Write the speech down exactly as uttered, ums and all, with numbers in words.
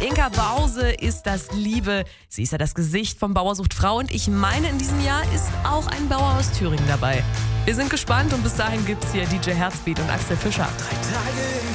Inka Bause ist das Liebe. Sie ist ja das Gesicht vom Bauer sucht Frau und ich meine, in diesem Jahr ist auch ein Bauer aus Thüringen dabei. Wir sind gespannt und bis dahin gibt's hier D J Herzbeat und Axel Fischer. Drei Tage im